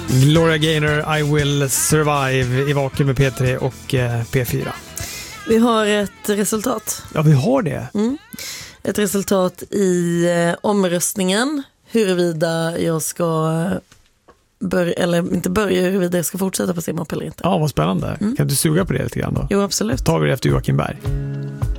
Gloria Gaynor, I Will Survive i Vaken med P3 och P4. Vi har ett resultat. Ja, vi har det. Ett resultat i omröstningen huruvida jag ska huruvida jag ska fortsätta på simhopp eller inte. Ja, vad spännande. Kan du suga på det lite grann då? Jo, absolut. Tar vi det efter Joakim Berg.